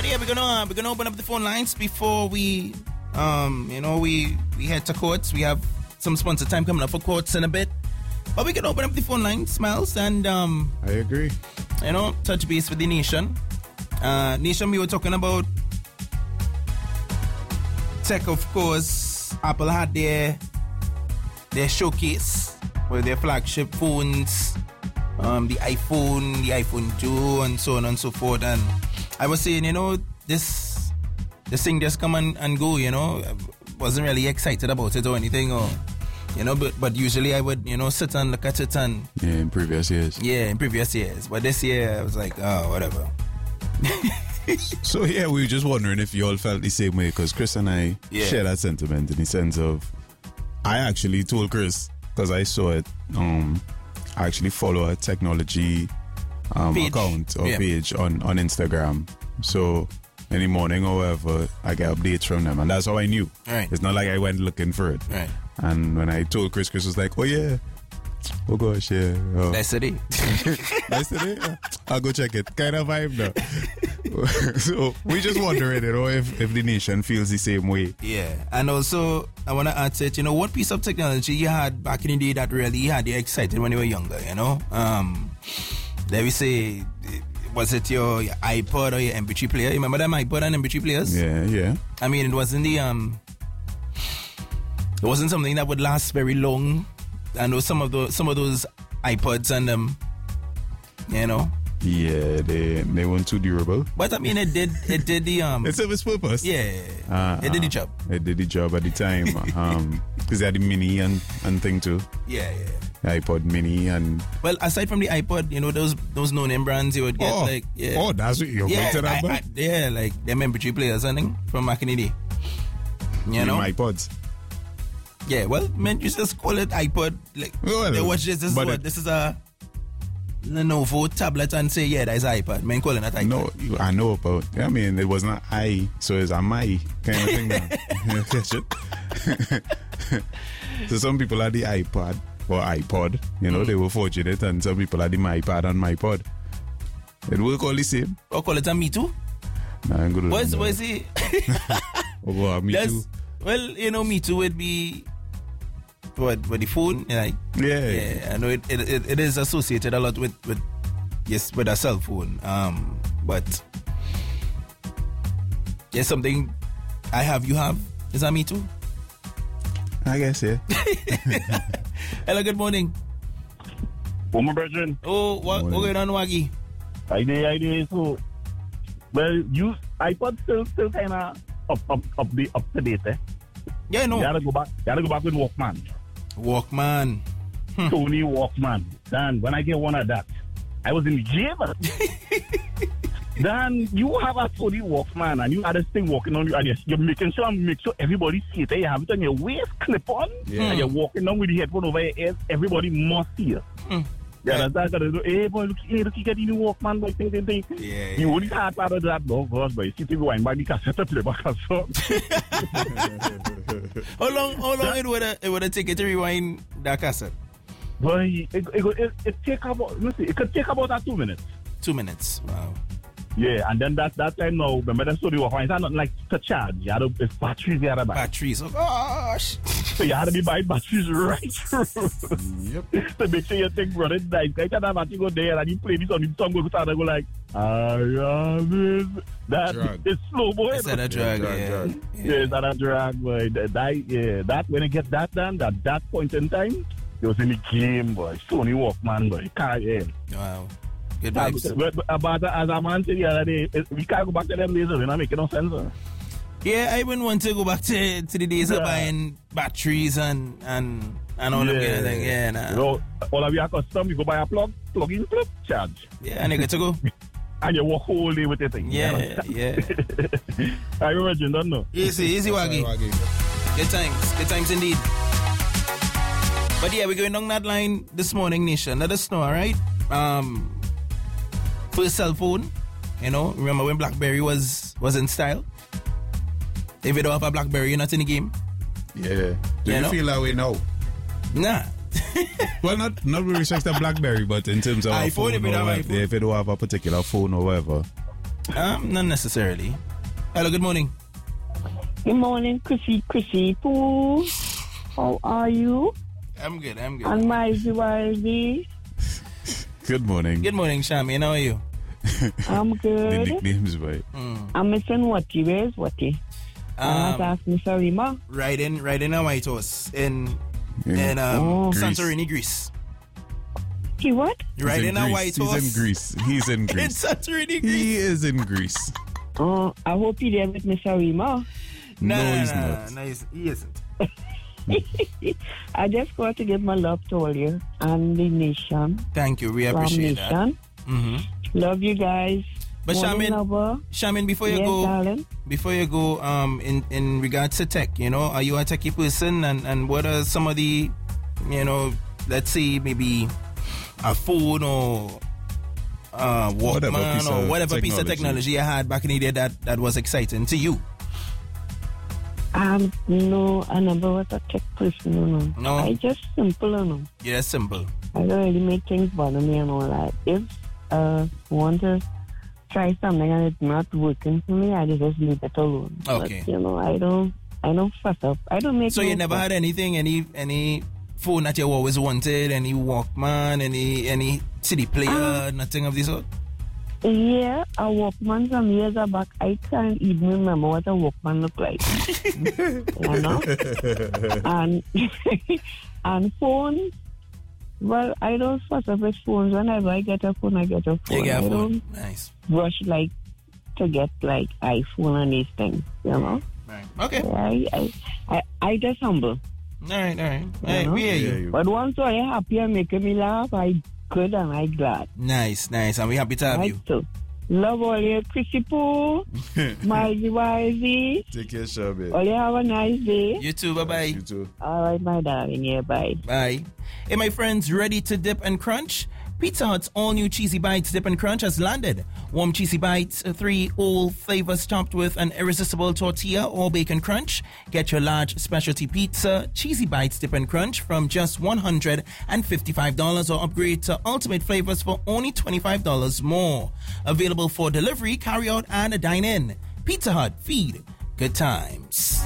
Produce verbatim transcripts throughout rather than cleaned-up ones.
yeah, we're gonna uh, we're gonna open up the phone lines before we, um, you know, we we head to courts. We have some sponsor time coming up for courts in a bit, but we can open up the phone lines, Smiles, and um, I agree. You know, touch base with the nation. Uh, nation, we were talking about tech, of course. Apple had their their showcase with their flagship phones, um, the iPhone, the iPhone two, and so on and so forth. And I was saying, you know, this this thing just come and, and go, you know. I wasn't really excited about it or anything, or you know, but but usually I would, you know, sit and look at it and yeah, in previous years. Yeah, in previous years. But this year I was like, oh, whatever. So yeah, we were just wondering if you all felt the same way, because Chris and I yeah. share that sentiment in the sense of, I actually told Chris, because I saw it, um, I actually follow a technology um, account or yeah. page on, on Instagram. So in the morning or whatever, I get updates from them, and that's how I knew. Right. It's not like I went looking for it. Right. And when I told Chris, Chris was like, oh yeah, oh gosh, yeah. Oh. Nice today. Nice today? Yeah. I'll go check it. Kind of vibe now. So we just wondering, you know, if, if the nation feels the same way. Yeah. And also, I want to add to it, you know, what piece of technology you had back in the day that really had you excited when you were younger, you know? Um, let me say, was it your, your iPod or your M P three player? You remember them iPod and M P three players? Yeah, yeah. I mean, it wasn't the, um, it wasn't something that would last very long. I know some of those, some of those iPods and um, you know. Yeah, they they weren't too durable. But I mean, it did it did the um. It served its purpose. Yeah, uh, it did the job. It did the job at the time. um, because they had the mini and and thing too. Yeah, yeah. The iPod mini and. Well, aside from the iPod, you know those those no name brands you would get oh, like yeah. Oh, that's what you're yeah, going to that I, I, yeah, like them M P three players, I think, from back in the day. You know, iPods. Yeah, well, man, you just call it iPod. Like, well, they watch this. This is what it, this is a Lenovo tablet, and say, yeah, that's iPad. Man, calling it iPad. No, I know about. I mean, it was not I, so it's a my kind of thing. Now. So some people are the iPad or iPod. You know, mm. they were fortunate, and some people are the MyPad and MyPod. It will call the same. Or call it a Me Too. Nah, I'm good. What's what's it? Oh, well, Me Too. Well, you know, Me Too would be. What, with the phone, like yeah, yeah, I know it, it, it, it is associated a lot with, with yes, with a cell phone. Um, but yes, something I have, you have. Is that Me Too? I guess yeah. Hello, good morning. Oh, my brethren. Oh, what what going on, Waggy? I did, I did. So, well, you iPod still still kind of up up up the up to date, eh? Yeah, no. You gotta go back. You gotta go back with Walkman. Walkman. Hmm. Sony Walkman. Dan, when I get one of that, I was in the gym. Dan, you have a Sony Walkman and you had this thing walking on you, and you're, you're making sure make sure everybody see it. You have it on your waist, clip on, yeah. and you're walking down with the headphone over your ears. Everybody must see it. Hmm. Yeah, that's that. Hey, boy, look, hey, look, you get the new Walkman, boy, thing, thing, thing. Yeah, yeah. You only had part of that, no, gosh, but you see people wind by the cassette to play back and so. How long, how long it would it would take you to rewind that cassette? Boy, it, it, it, it take about, let's see, it could take about uh, two minutes. Two minutes, wow. Yeah, and then that that time now, remember that story Walkman, it's not like to charge. You had to, it's batteries you had to buy. Batteries, oh gosh. So you had to be buying batteries right through. Yep. To make sure your thing running nice. I can have battery go there and you play this on the song, go start and go like, I am that drag. It's slow boy. It's not a drag, yeah. yeah. Drag. Yeah. Yeah, it's not a drag, boy. That, that, yeah, that when you get that done, at that point in time, it was in the game, boy. Sony Walkman, boy. Can't, yeah. Wow. Good vibes. But, but, but as a man said the other day, we can't go back to them days, we're not making no sense. Huh? Yeah, I wouldn't want to go back to, to the days yeah. of buying batteries and and, and all yeah. that kind of thing. Yeah, nah. You know, all of you are custom, you go buy a plug, plug in, plug, charge. Yeah, and you get to go. And you walk whole day with the thing. Yeah, yeah. I imagine, don't know. Easy, easy, Waggy. Good times, good times indeed. But yeah, we're going down that line this morning, Nation. Let us know, all right? Um, first cell phone, you know, remember when BlackBerry was was in style? If you don't have a BlackBerry, you're not in the game. Yeah. Do you, you know? feel that way now? Nah. Well, not not with respect to BlackBerry, but in terms of iPhone, phone if you or don't have whatever, iPhone. if you don't have a particular phone or whatever, Um, not necessarily. Hello, good morning. Good morning, Chrissy, Chrissy Poo. How are you? I'm good, I'm good. And my Ziwazi. Good morning. Good morning, Shami. How are you? I'm The good. nicknames, boy. Mm. I'm missing Watty. Where's Watty? I have to Um, ask Mister Rima. right in, right in a White House in, In in um, Oh. Greece. Santorini, Greece. He what? He's Right in, a Greece. White He's House. in Greece. He's in In Greece. Santorini, Greece. He is in Greece. Uh, I hope he there with Mister Rima. No, no, no, he's no, not. no, he's, he isn't. I just got to give my love to all you and the nation. Thank you. We From appreciate that. nation. Mm-hmm. Love you guys. But Morning, Shamin, lover. Shamin, before you Yes, go, darling. before you go, um, in in regards to tech, you know, are you a techie person, and and what are some of the, you know, let's say maybe a phone or uh Whatever Walkman piece or of whatever piece of technology. technology you had back in the day that that was exciting to you? Um, no, I never was a tech person, you know. No? I just simple, you know. Yeah, simple. I don't really make things bother me and all that. If uh want to try something and it's not working for me, I just leave it alone. Okay. But, you know, I don't I don't fuss up. I don't make So no you never fuss. had anything, any any phone that you always wanted, any Walkman, any any C D player, Uh, nothing of this sort? Yeah, a Walkman some years back. I can't even remember what a Walkman looked like. You know? and and phones. Well, I don't fuss up with phones. Whenever I get a phone, I get a phone. You get a I phone. don't Nice. rush like to get like iPhone and these things. You know? Right. Okay. I I I, I just humble. All right, all right. All right, know? we hear you. Yeah, you- But once I happy and making me laugh, I good and I glad. Nice, nice. And we happy to have Right, you. so love all you, Chrissy Poo, Miley Wisey. Take care, Shabby. All you have a nice day. You too. Bye bye. You too. All right, my darling. Yeah, bye. Bye. Hey, my friends, ready to dip and crunch? Pizza Hut's all-new Cheesy Bites Dip and Crunch has landed. Warm Cheesy Bites, three all flavors topped with an irresistible tortilla or bacon crunch. Get your large specialty pizza, Cheesy Bites Dip and Crunch from just one hundred fifty-five dollars or upgrade to ultimate flavors for only twenty-five dollars more. Available for delivery, carry-out, and dine-in. Pizza Hut, feed good times.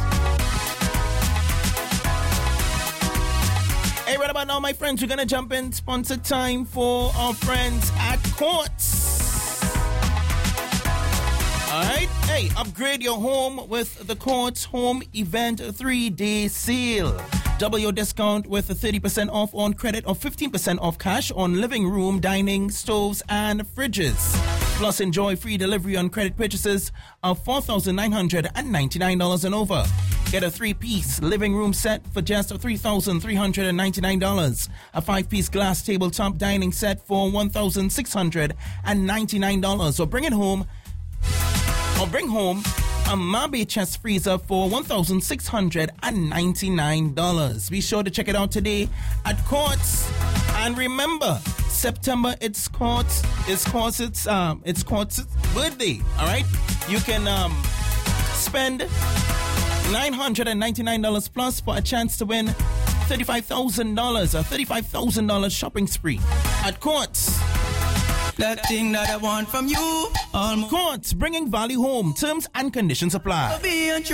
Hey, right about now, my friends, we're gonna jump in sponsor time for our friends at Courts. Alright, hey, upgrade your home with the Courts Home Event three-day sale. Double your discount with a thirty percent off on credit or fifteen percent off cash on living room, dining, stoves, and fridges. Plus, enjoy free delivery on credit purchases of four thousand nine hundred ninety-nine dollars and over. Get a three-piece living room set for just three thousand three hundred ninety-nine dollars. A five-piece glass tabletop dining set for one thousand six hundred ninety-nine dollars. Or bring it home, or bring home a Mabe chest freezer for one thousand six hundred ninety-nine dollars. Be sure to check it out today at Courts. And remember, September it's Courts. It's Courts. It's um. It's Courts' birthday. All right. You can um spend nine hundred ninety-nine dollars plus for a chance to win thirty-five thousand dollars. A thirty-five thousand dollars shopping spree at Courts. That thing that I want from you, almost Courts, bringing value home. Terms and conditions apply. be